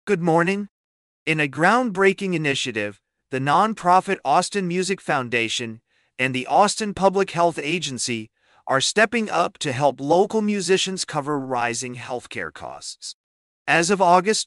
Good morning. In a groundbreaking initiative, the nonprofit Austin Music Foundation and the Austin Public Health Agency are stepping up to help local musicians cover rising healthcare costs. As of August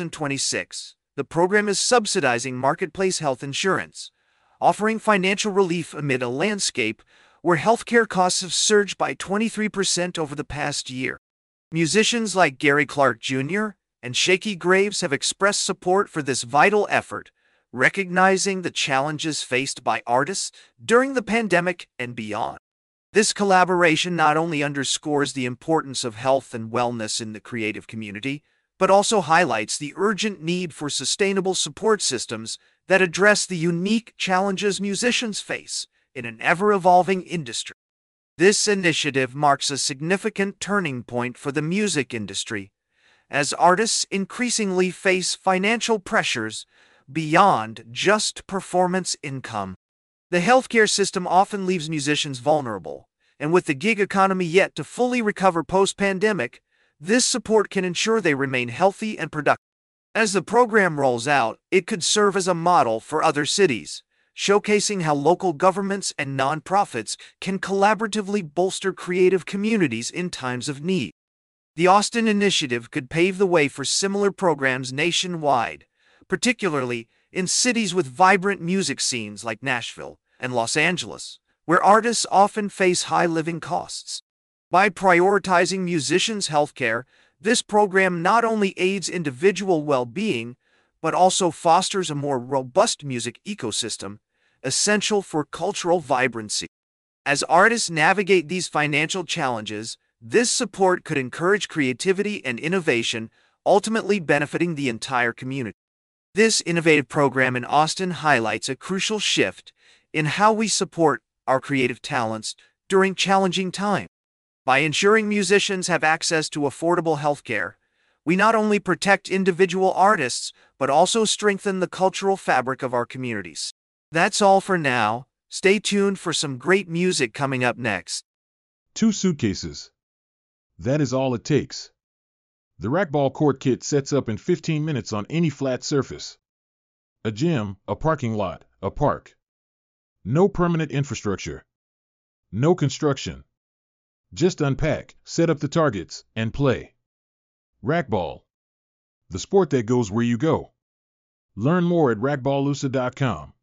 2026, the program is subsidizing marketplace health insurance, offering financial relief amid a landscape where healthcare costs have surged by 23% over the past year. Musicians like Gary Clark Jr. and Shakey Graves have expressed support for this vital effort, recognizing the challenges faced by artists during the pandemic and beyond. This collaboration not only underscores the importance of health and wellness in the creative community, but also highlights the urgent need for sustainable support systems that address the unique challenges musicians face in an ever-evolving industry. This initiative marks a significant turning point for the music industry, as artists increasingly face financial pressures beyond just performance income. The healthcare system often leaves musicians vulnerable, and with the gig economy yet to fully recover post-pandemic, this support can ensure they remain healthy and productive. As the program rolls out, it could serve as a model for other cities, showcasing how local governments and nonprofits can collaboratively bolster creative communities in times of need. The Austin initiative could pave the way for similar programs nationwide, particularly in cities with vibrant music scenes like Nashville and Los Angeles, where artists often face high living costs. By prioritizing musicians' healthcare, this program not only aids individual well-being, but also fosters a more robust music ecosystem, essential for cultural vibrancy. As artists navigate these financial challenges, this support could encourage creativity and innovation, ultimately benefiting the entire community. This innovative program in Austin highlights a crucial shift in how we support our creative talents during challenging times. By ensuring musicians have access to affordable healthcare, we not only protect individual artists, but also strengthen the cultural fabric of our communities. That's all for now. Stay tuned for some great music coming up next. 2 suitcases. That is all it takes. The racquetball court kit sets up in 15 minutes on any flat surface. A gym, a parking lot, a park. No permanent infrastructure. No construction. Just unpack, set up the targets, and play. Racquetball. The sport that goes where you go. Learn more at racquetballusa.com.